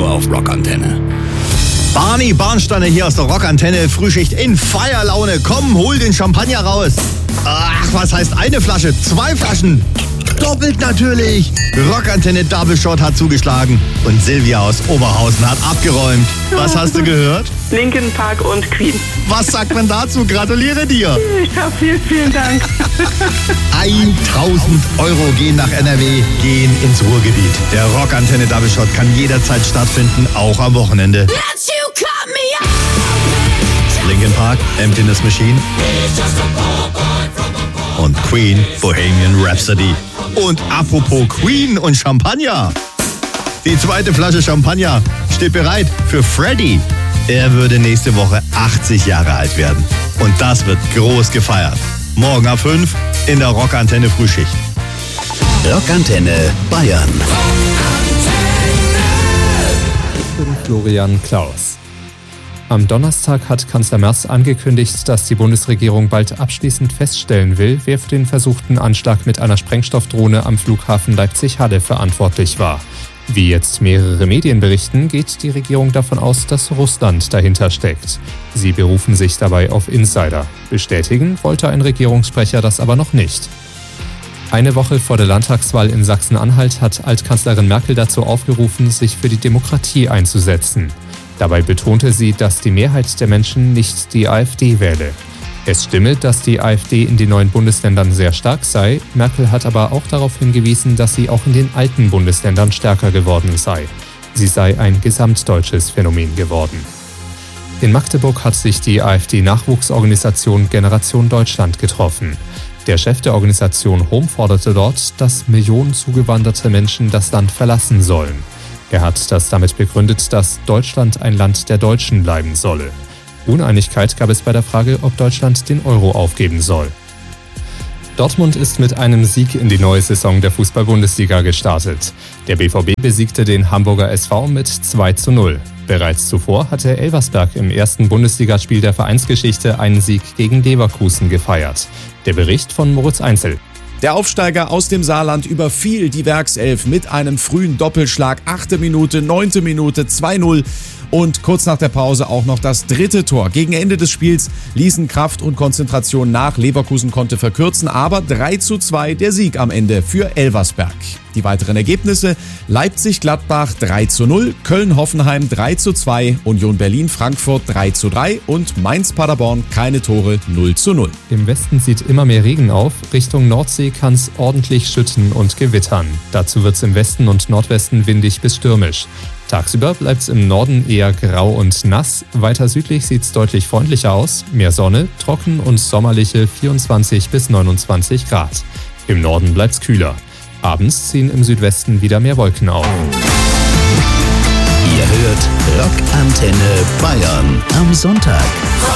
nur auf Rockantenne. Barney Barnsteiner hier aus der Rockantenne, Frühschicht in Feierlaune. Komm, hol den Champagner raus. Ach, was heißt eine Flasche? 2 Flaschen. Doppelt natürlich. Rockantenne Double Shot hat zugeschlagen und Silvia aus Oberhausen hat abgeräumt. Was hast du gehört? Linkin Park und Queen. Was sagt man dazu? Gratuliere dir. Ja, vielen Dank. 1.000 Euro gehen nach NRW, gehen ins Ruhrgebiet. Der Rockantenne Double Shot kann jederzeit stattfinden, auch am Wochenende. Linkin Park, Emptiness Machine und Queen, Bohemian Rhapsody. Und apropos Queen und Champagner. Die 2. Flasche Champagner steht bereit für Freddy. Er würde nächste Woche 80 Jahre alt werden. Und das wird groß gefeiert. Morgen ab 5 in der Rockantenne Frühschicht. Rockantenne Bayern. Ich bin Florian Klaus. Am Donnerstag hat Kanzler Merz angekündigt, dass die Bundesregierung bald abschließend feststellen will, wer für den versuchten Anschlag mit einer Sprengstoffdrohne am Flughafen Leipzig-Halle verantwortlich war. Wie jetzt mehrere Medien berichten, geht die Regierung davon aus, dass Russland dahinter steckt. Sie berufen sich dabei auf Insider. Bestätigen wollte ein Regierungssprecher das aber noch nicht. Eine Woche vor der Landtagswahl in Sachsen-Anhalt hat Altkanzlerin Merkel dazu aufgerufen, sich für die Demokratie einzusetzen. Dabei betonte sie, dass die Mehrheit der Menschen nicht die AfD wähle. Es stimme, dass die AfD in den neuen Bundesländern sehr stark sei. Merkel hat aber auch darauf hingewiesen, dass sie auch in den alten Bundesländern stärker geworden sei. Sie sei ein gesamtdeutsches Phänomen geworden. In Magdeburg hat sich die AfD-Nachwuchsorganisation Generation Deutschland getroffen. Der Chef der Organisation Home forderte dort, dass Millionen zugewanderte Menschen das Land verlassen sollen. Er hat das damit begründet, dass Deutschland ein Land der Deutschen bleiben solle. Uneinigkeit gab es bei der Frage, ob Deutschland den Euro aufgeben soll. Dortmund ist mit einem Sieg in die neue Saison der Fußball-Bundesliga gestartet. Der BVB besiegte den Hamburger SV mit 2:0. Bereits zuvor hatte Elversberg im ersten Bundesligaspiel der Vereinsgeschichte einen Sieg gegen Leverkusen gefeiert. Der Bericht von Moritz Einzel. Der Aufsteiger aus dem Saarland überfiel die Werkself mit einem frühen Doppelschlag. 8. Minute, 9. Minute, 2:0 und kurz nach der Pause auch noch das 3. Tor. Gegen Ende des Spiels ließen Kraft und Konzentration nach. Leverkusen konnte verkürzen, aber 3:2 der Sieg am Ende für Elversberg. Die weiteren Ergebnisse: Leipzig-Gladbach 3:0, Köln-Hoffenheim 3:2, Union Berlin-Frankfurt 3:3 und Mainz-Paderborn keine Tore 0:0. Im Westen zieht immer mehr Regen auf. Richtung Nordsee kann es ordentlich schütten und gewittern. Dazu wird es im Westen und Nordwesten windig bis stürmisch. Tagsüber bleibt es im Norden eher grau und nass. Weiter südlich sieht es deutlich freundlicher aus. Mehr Sonne, trocken und sommerliche 24 bis 29 Grad. Im Norden bleibt es kühler. Abends ziehen im Südwesten wieder mehr Wolken auf. Ihr hört Rockantenne Bayern am Sonntag.